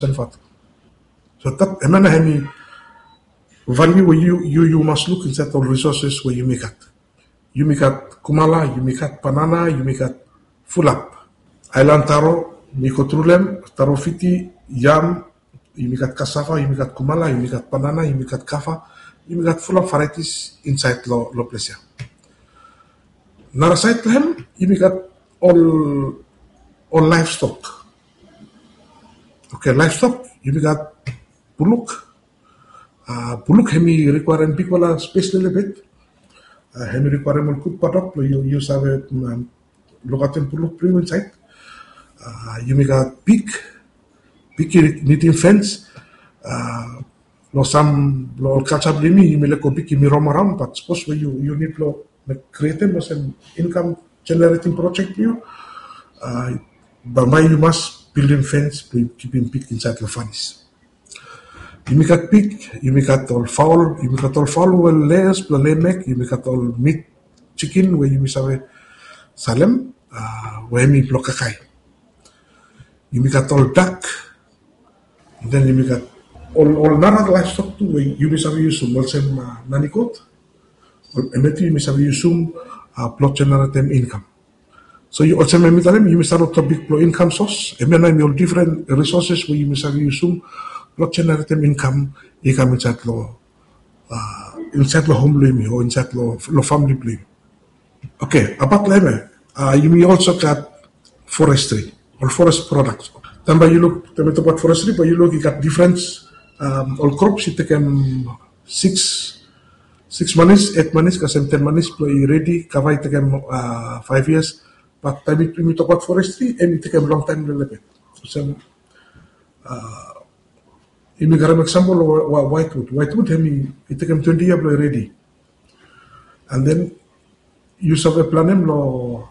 fat. So that emana hemi value where you must look inside all resources where you make it. You make it kumala, you make it banana, you make it full up. Island taro, miko trulem, taro fiti, yam, you make it cassava, you make it kumala, you make it banana, you make it kaffa, you make it full of varieties inside lo place. Nara side them, you make it all livestock. Okay, livestock, you make it buluk. Buluk hemi require big wala space little bit. Hemi require more cook paddock, you have a locaten buluk pre inside. You make a big knitting fence. Lo some lo catch up limi, you make a big mi roam around, but suppose where you need to create them as an income generating project you. But why you must build in fence to keep him pig inside the funnies. You make a pig, you make it all fowl, you make it all fowl well layers, lay neck, you make it all meat chicken where you miss away salem, where me blokakai. You make it all duck, and then you make it all nara livestock too, where you miss away some also nani goat, or emeti you miss away some plot generate them income. So you also make them, you miss out a big income source, and then you different resources where you miss away some plot generate them income inside lo home blame or inside lo family blame. Okay, about leme, you may also got forestry or forest products. Then by you look about forestry, but you look you got different all crops. You take them 6 months, 8 months, because 10 months play ready. Kawai take them 5 years. But time you talk about forestry, and you take them long time a little bit. So, you make an example of whitewood. Whitewood, it take them 20 years play ready, and then you have a plan lo.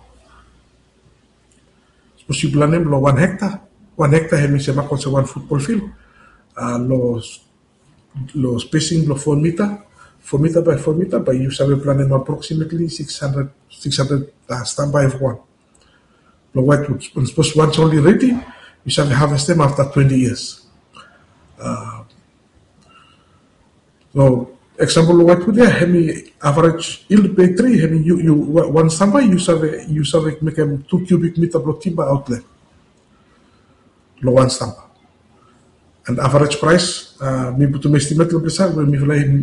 Suppose you plan lo 1 hectare. 1 hectare hemi se makon sa 1 football field. Lo spacing lo 4 meter. 4 meter by 4 meter, but you have a plan approximately 600 standby for one. The whitewood, suppose once only ready, you shall harvest them after 20 years. So, example of whitewood there, hemi average yield by tree, hemi you one standby, you have make them 2 cubic meter of timber outlet. Lo one standby. And average price, me to estimate lo besar, me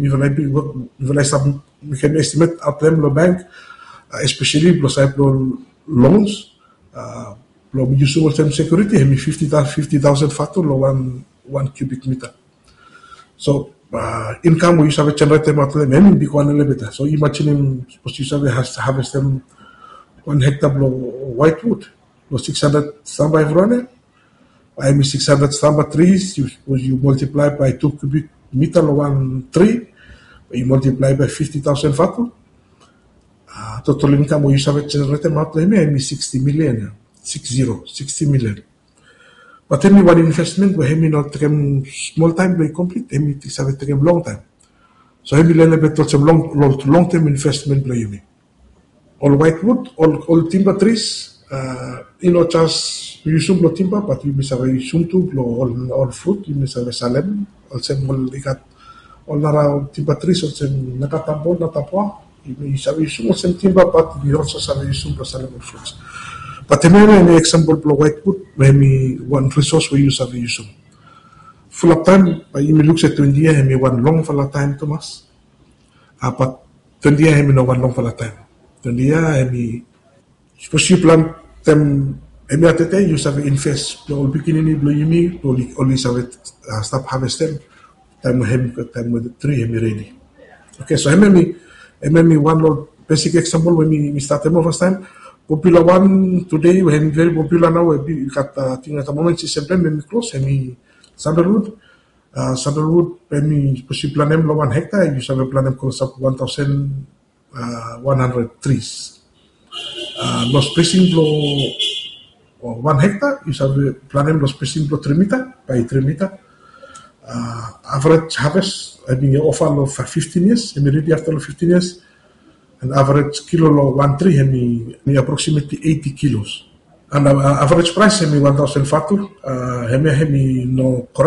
can estimate at them lo bank, especially lo side lo loans, lo usual term security, hemi 50,000 factor lo 1 cubic meter. So income we have generate them at them, hemi big one elevator. So imagine suppose you have harvest them 1 hectare lo whitewood, lo 600 standby running. I mean 600 standby trees, you multiply by 2 cubic meter or 1 tree, you multiply by 50,000 factor. Total income we have generated out I mean 60 million. 60 million. But then one investment we have not taken small time to complete, we have taken long time. So I learn a bit of some long term investment play me. All whitewood, all timber trees, just use lo timber, but you miss away sumtu all fruit, you miss away salem, also likat all around timber trees, also nakatambol, natapwa, you miss away some timber, but you also have some salem fruits. But the main example of whitewood, maybe one resource we use some. Full of time, but you may look at 20 years, maybe one long for a time, Thomas. But 20 years, maybe no one long for a time. 20 years, maybe suppose you plant them, maybe at the time you have invest, all beginning, you only have stop harvesting. Time with the tree, maybe ready. Okay, so maybe one basic example when we start them first time. Popular one today, we have very popular now. We got I think at the moment it's September, maybe close. Maybe sandalwood, maybe possible plan 1 hectare. You have a plan close up 1,100 trees. No spacing below 1 hectare. You have a plan no spacing below 3 meter by 3 meter. Average harvest, I mean, offer for 15 years. Immediately after 15 years. An average kilo lo 1 tree, approximately 80 kilos. And average price hemi 1,000 fatu, hemi no